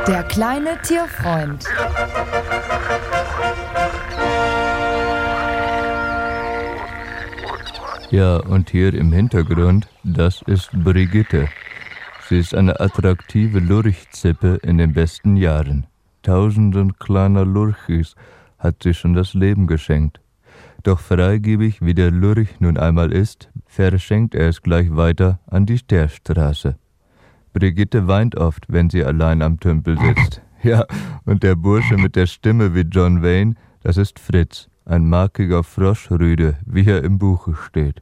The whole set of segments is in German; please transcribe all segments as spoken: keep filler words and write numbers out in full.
Der kleine Tierfreund. Ja, und hier im Hintergrund, das ist Brigitte. Sie ist eine attraktive Lurchzippe in den besten Jahren. Tausenden kleiner Lurchis hat sie schon das Leben geschenkt. Doch freigebig, wie der Lurch nun einmal ist, verschenkt er es gleich weiter an die Teerstraße. Brigitte weint oft, wenn sie allein am Tümpel sitzt. Ja, und der Bursche mit der Stimme wie John Wayne, das ist Fritz, ein markiger Froschrüde, wie er im Buche steht.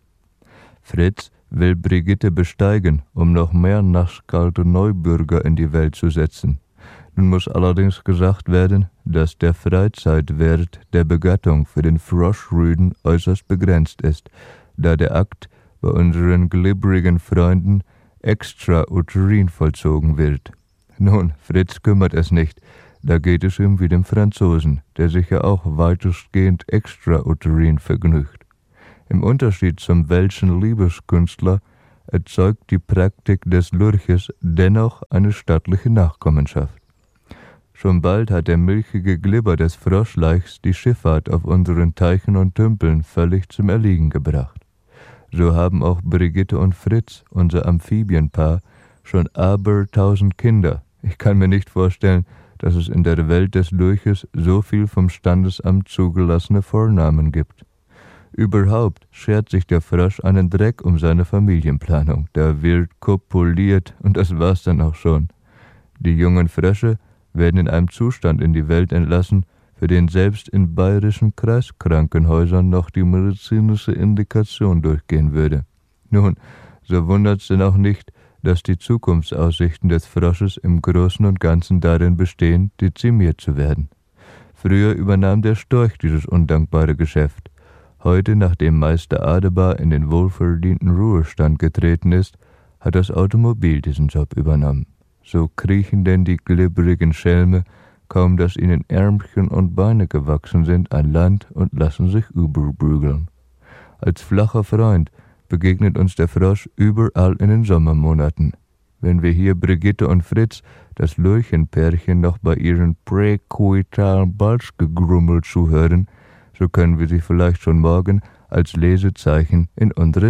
Fritz will Brigitte besteigen, um noch mehr naschkalte Neubürger in die Welt zu setzen. Nun muss allerdings gesagt werden, dass der Freizeitwert der Begattung für den Froschrüden äußerst begrenzt ist, da der Akt bei unseren glibberigen Freunden extrauterin vollzogen wird. Nun, Fritz kümmert es nicht, da geht es ihm wie dem Franzosen, der sich ja auch weitestgehend extrauterin vergnügt. Im Unterschied zum welschen Liebeskünstler erzeugt die Praktik des Lurches dennoch eine stattliche Nachkommenschaft. Schon bald hat der milchige Glibber des Froschleichs die Schifffahrt auf unseren Teichen und Tümpeln völlig zum Erliegen gebracht. So haben auch Brigitte und Fritz, unser Amphibienpaar, schon abertausend Kinder. Ich kann mir nicht vorstellen, dass es in der Welt des Lurches so viel vom Standesamt zugelassene Vornamen gibt. Überhaupt schert sich der Frosch einen Dreck um seine Familienplanung. Da wird kopuliert und das war's dann auch schon. Die jungen Frösche werden in einem Zustand in die Welt entlassen, für den selbst in bayerischen Kreiskrankenhäusern noch die medizinische Indikation durchgehen würde. Nun, so wundert's denn auch nicht, dass die Zukunftsaussichten des Frosches im Großen und Ganzen darin bestehen, dezimiert zu werden. Früher übernahm der Storch dieses undankbare Geschäft. Heute, nachdem Meister Adebar in den wohlverdienten Ruhestand getreten ist, hat das Automobil diesen Job übernommen. So kriechen denn die glibberigen Schelme, kaum dass ihnen Ärmchen und Beine gewachsen sind, an Land und lassen sich überbügeln. Als flacher Freund begegnet uns der Frosch überall in den Sommermonaten. Wenn wir hier Brigitte und Fritz, das Lurchenpärchen, noch bei ihren präkoitalen Balzgegrummel zuhören, so können wir sie vielleicht schon morgen als Lesezeichen in unsere